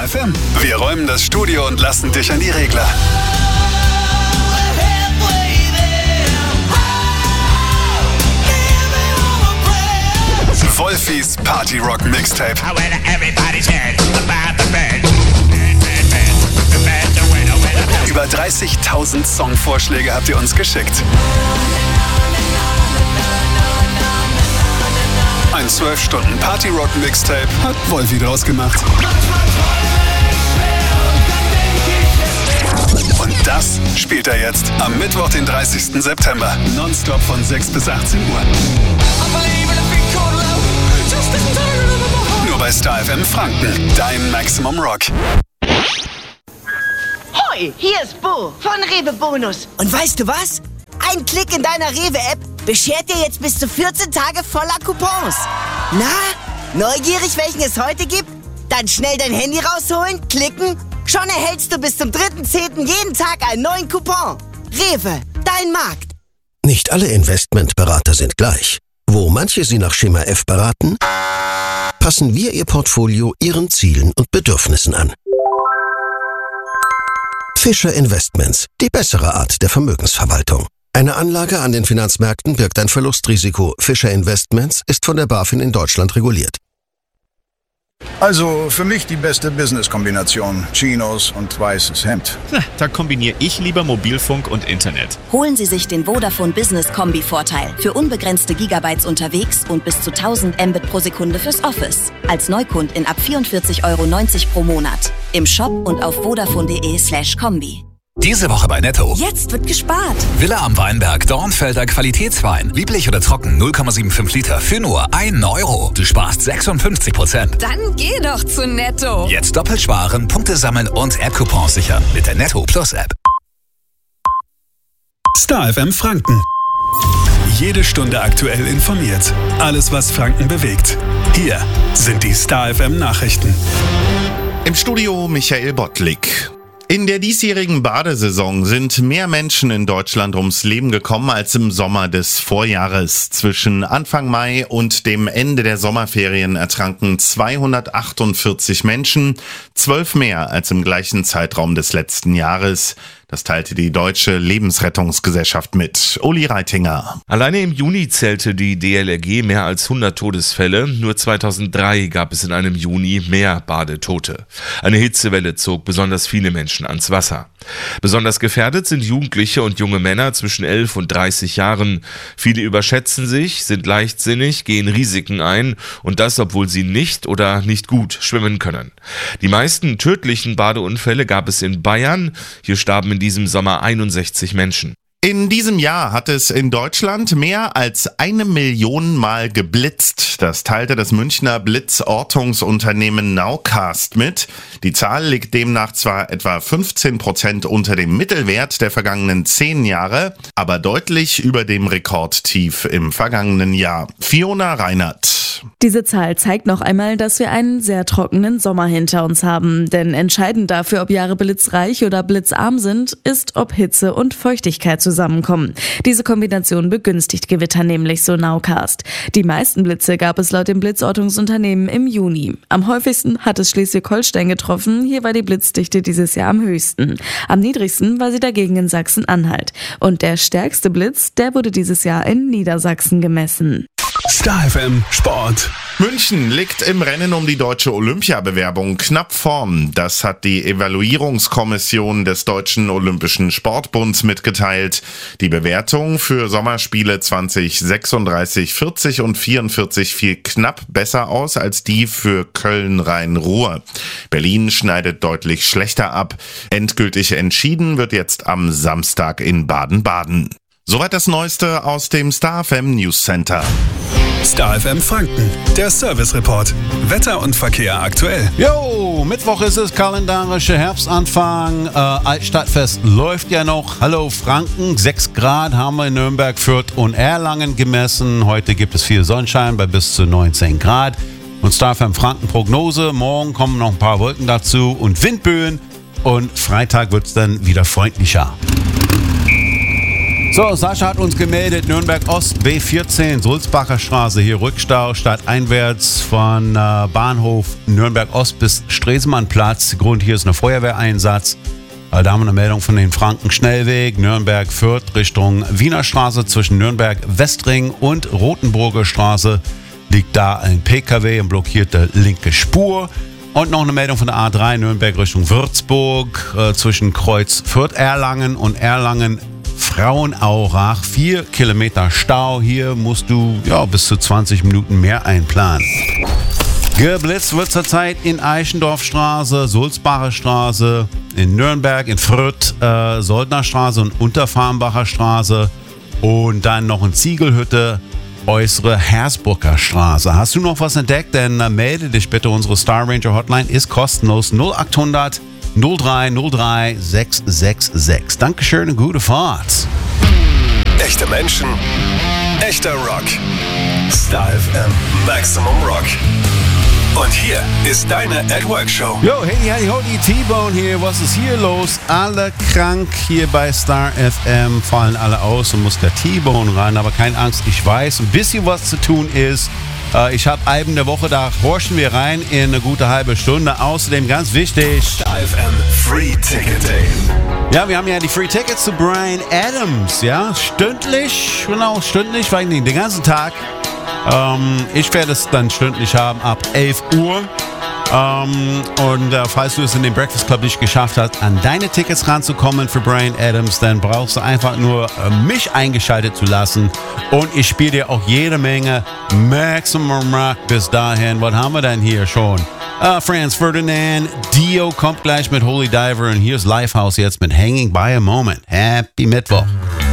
FM. Wir räumen das Studio und lassen dich an die Regler. Wolfis Party Rock Mixtape. Über 30.000 Songvorschläge habt ihr uns geschickt. Ein 12-Stunden Party Rock Mixtape hat Wolfi draus gemacht. Und das spielt er jetzt am Mittwoch, den 30. September. Nonstop von 6 bis 18 Uhr. Nur bei Star FM Franken, dein Maximum Rock. Hoi, hier ist Bo von Rewe Bonus. Und weißt du was? Ein Klick in deiner Rewe-App beschert dir jetzt bis zu 14 Tage voller Coupons. Na, neugierig, welchen es heute gibt? Dann schnell dein Handy rausholen, klicken. Schon erhältst du bis zum 3.10. jeden Tag einen neuen Coupon. Rewe, dein Markt. Nicht alle Investmentberater sind gleich. Wo manche Sie nach Schema F beraten, passen wir Ihr Portfolio Ihren Zielen und Bedürfnissen an. Fischer Investments, die bessere Art der Vermögensverwaltung. Eine Anlage an den Finanzmärkten birgt ein Verlustrisiko. Fischer Investments ist von der BaFin in Deutschland reguliert. Also für mich die beste Business-Kombination. Chinos und weißes Hemd. Da kombiniere ich lieber Mobilfunk und Internet. Holen Sie sich den Vodafone Business Kombi-Vorteil. Für unbegrenzte Gigabytes unterwegs und bis zu 1000 Mbit pro Sekunde fürs Office. Als Neukundin ab 44,90 € pro Monat. Im Shop und auf vodafone.de/kombi. Diese Woche bei Netto. Jetzt wird gespart. Villa am Weinberg, Dornfelder Qualitätswein. Lieblich oder trocken, 0,75 Liter für nur 1 €. Du sparst 56%. Dann geh doch zu Netto. Jetzt doppelt sparen, Punkte sammeln und App-Coupons sichern mit der Netto Plus App. Star FM Franken. Jede Stunde aktuell informiert. Alles, was Franken bewegt. Hier sind die Star FM Nachrichten. Im Studio Michael Bottlik. In der diesjährigen Badesaison sind mehr Menschen in Deutschland ums Leben gekommen als im Sommer des Vorjahres. Zwischen Anfang Mai und dem Ende der Sommerferien ertranken 248 Menschen, 12 mehr als im gleichen Zeitraum des letzten Jahres. Das teilte die Deutsche Lebensrettungsgesellschaft mit. Uli Reitinger. Alleine im Juni zählte die DLRG mehr als 100 Todesfälle. Nur 2003 gab es in einem Juni mehr Badetote. Eine Hitzewelle zog besonders viele Menschen ans Wasser. Besonders gefährdet sind Jugendliche und junge Männer zwischen 11 und 30 Jahren. Viele überschätzen sich, sind leichtsinnig, gehen Risiken ein und das, obwohl sie nicht oder nicht gut schwimmen können. Die meisten tödlichen Badeunfälle gab es in Bayern. Hier starben in diesem Sommer 61 Menschen. In diesem Jahr hat es in Deutschland mehr als 1 Million Mal geblitzt. Das teilte das Münchner Blitzortungsunternehmen Nowcast mit. Die Zahl liegt demnach zwar etwa 15% unter dem Mittelwert der vergangenen 10 Jahre, aber deutlich über dem Rekordtief im vergangenen Jahr. Fiona Reinert. Diese Zahl zeigt noch einmal, dass wir einen sehr trockenen Sommer hinter uns haben. Denn entscheidend dafür, ob Jahre blitzreich oder blitzarm sind, ist, ob Hitze und Feuchtigkeit zusammenkommen. Diese Kombination begünstigt Gewitter nämlich, so Nowcast. Die meisten Blitze gab es laut dem Blitzortungsunternehmen im Juni. Am häufigsten hat es Schleswig-Holstein getroffen. Hier war die Blitzdichte dieses Jahr am höchsten. Am niedrigsten war sie dagegen in Sachsen-Anhalt. Und der stärkste Blitz, der wurde dieses Jahr in Niedersachsen gemessen. Star FM Sport. München liegt im Rennen um die deutsche Olympiabewerbung knapp vorn. Das hat die Evaluierungskommission des Deutschen Olympischen Sportbunds mitgeteilt. Die Bewertung für Sommerspiele 2036, 40 und 44 fiel knapp besser aus als die für Köln-Rhein-Ruhr. Berlin schneidet deutlich schlechter ab. Endgültig entschieden wird jetzt am Samstag in Baden-Baden. Soweit das Neueste aus dem Star FM News Center. Star FM Franken, der Service Report. Wetter und Verkehr aktuell. Jo, Mittwoch ist es, kalendarischer Herbstanfang. Altstadtfest läuft ja noch. Hallo Franken, 6 Grad haben wir in Nürnberg, Fürth und Erlangen gemessen. Heute gibt es viel Sonnenschein bei bis zu 19 Grad. Und Star FM Franken Prognose, morgen kommen noch ein paar Wolken dazu und Windböen. Und Freitag wird es dann wieder freundlicher. So, Sascha hat uns gemeldet, Nürnberg Ost, B14, Sulzbacher Straße, hier Rückstau, stadteinwärts von Bahnhof Nürnberg Ost bis Stresemannplatz. Grund hier ist ein Feuerwehreinsatz. Da haben wir eine Meldung von den Franken-Schnellweg, Nürnberg-Fürth Richtung Wiener Straße zwischen Nürnberg-Westring und Rothenburger Straße. Liegt da ein PKW und blockierte linke Spur. Und noch eine Meldung von der A3 Nürnberg Richtung Würzburg zwischen Kreuz Fürth-Erlangen und Erlangen-Frauenaurach. 4 Kilometer Stau. Hier musst du bis zu 20 Minuten mehr einplanen. Geblitzt wird zurzeit in Eichendorfstraße, Sulzbacher Straße, in Nürnberg, in Fürth, Soldnerstraße und Unterfarnbacher Straße. Und dann noch in Ziegelhütte, äußere Hersbrucker Straße. Hast du noch was entdeckt? Dann melde dich bitte. Unsere Star Ranger Hotline ist kostenlos. 0800 0303 666. Dankeschön und gute Fahrt. Echte Menschen, echter Rock. Star FM Maximum Rock. Und hier ist deine At Work Show. Yo, hey, die T-Bone hier. Was ist hier los? Alle krank hier bei Star FM. Fallen alle aus und muss der T-Bone rein. Aber keine Angst, ich weiß, ein bisschen was zu tun ist. Ich habe Alben der Woche, da horchen wir rein in eine gute halbe Stunde. Außerdem ganz wichtig: Star FM Free Ticket Day. Ja, wir haben ja die Free Tickets zu Bryan Adams. Ja, stündlich, weil den ganzen Tag. Ich werde es dann stündlich haben ab 11 Uhr. Und falls du es in den Breakfast Club nicht geschafft hast, an deine Tickets ranzukommen für Bryan Adams, dann brauchst du einfach nur mich eingeschaltet zu lassen. Und ich spiele dir auch jede Menge Maximum Rock bis dahin. Was haben wir denn hier schon? Franz Ferdinand, Dio kommt gleich mit Holy Diver und hier ist Lifehouse jetzt mit Hanging by a Moment. Happy Mittwoch.